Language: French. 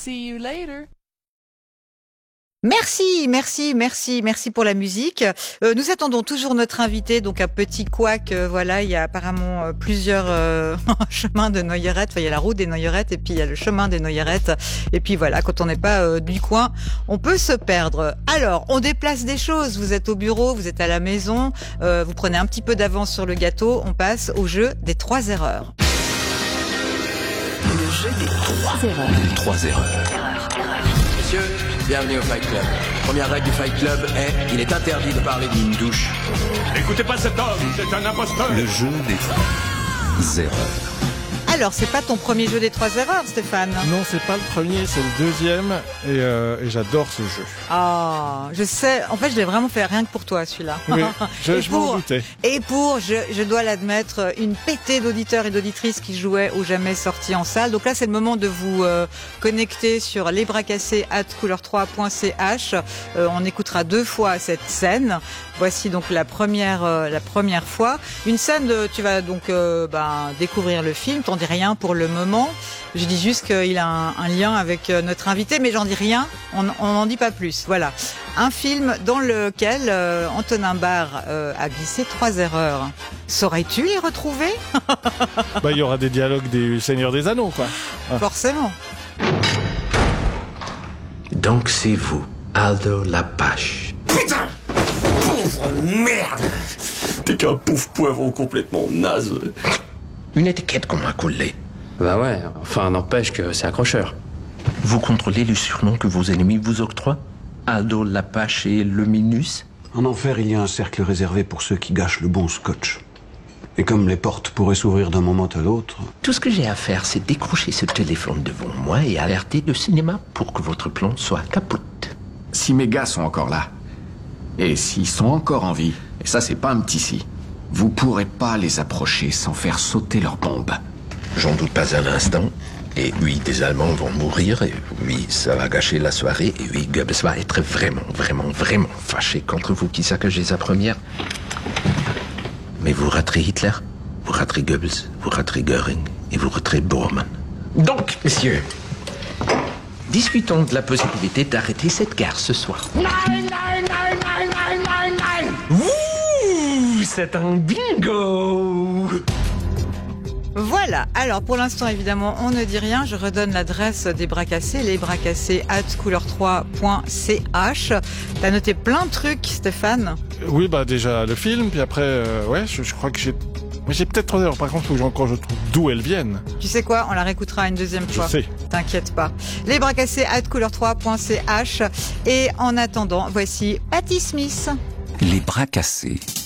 See you later. Merci pour la musique. Nous attendons toujours notre invité, donc un petit couac. Voilà, il y a apparemment plusieurs chemins de Noyerette. Enfin, il y a la route des Noyerettes et puis il y a le chemin des Noyerettes. Et puis voilà, quand on n'est pas du coin, on peut se perdre. Alors, on déplace des choses. Vous êtes au bureau, vous êtes à la maison, vous prenez un petit peu d'avance sur le gâteau. On passe au jeu des 3 erreurs. Le jeu des 3 erreurs. Les 3 erreurs. Messieurs, bienvenue au Fight Club. Première règle du Fight Club est, il est interdit de parler d'une douche. N'écoutez pas cet homme, c'est un imposteur. Le jeu des 3 erreurs. Alors, c'est pas ton premier jeu des 3 erreurs, Stéphane? Non, c'est pas le premier, c'est le deuxième, et j'adore ce jeu. Ah, je sais. En fait, je l'ai vraiment fait rien que pour toi, celui-là. Oui, je m'en doutais. Et je dois l'admettre, une pétée d'auditeurs et d'auditrices qui jouaient ou jamais sortis en salle. Donc là, c'est le moment de vous connecter sur lesbrascassés@couleur3.ch. On écoutera 2 fois cette scène. Voici donc la première fois. Une scène tu vas donc découvrir le film. T'en dis rien pour le moment. Je dis juste qu'il a un lien avec notre invité, mais j'en dis rien. On n'en dit pas plus. Voilà. Un film dans lequel Antonin Barre a glissé 3 erreurs. Saurais-tu les retrouver? Il y aura des dialogues des Seigneurs des Anneaux, quoi. Forcément. Donc c'est vous, Aldo Lapache. Putain! Pauvre merde! T'es qu'un pouf poivron complètement naze. Une étiquette qu'on m'a collée. Bah ouais, enfin n'empêche que c'est accrocheur. Vous contrôlez les surnoms que vos ennemis vous octroient? Aldo Lapache et Luminus? En enfer, il y a un cercle réservé pour ceux qui gâchent le bon scotch. Et comme les portes pourraient s'ouvrir d'un moment à l'autre... Tout ce que j'ai à faire, c'est décrocher ce téléphone devant moi et alerter le cinéma pour que votre plan soit capote. Si mes gars sont encore là, et s'ils sont encore en vie, et ça c'est pas un petit si, vous pourrez pas les approcher sans faire sauter leurs bombes. J'en doute pas un instant. Et oui, des Allemands vont mourir, et oui, ça va gâcher la soirée, et oui, Goebbels va être vraiment fâché contre vous qui saccagez sa première. Mais vous raterez Hitler, vous raterez Goebbels, vous raterez Göring, et vous raterez Bormann. Donc, messieurs, discutons de la possibilité d'arrêter cette guerre ce soir. Ouh, c'est un bingo! Voilà. Alors, pour l'instant, évidemment, on ne dit rien. Je redonne l'adresse des bras cassés, lesbrascassés@couleur3.ch. T'as noté plein de trucs, Stéphane? Oui, déjà, le film, puis après, je crois que j'ai peut-être 3 erreurs. Par contre, il faut que je trouve d'où elles viennent. Tu sais quoi? On la réécoutera une deuxième fois. Je sais. T'inquiète pas. lesbrascassés@couleur3.ch. Et en attendant, voici Patti Smith. Les bras cassés.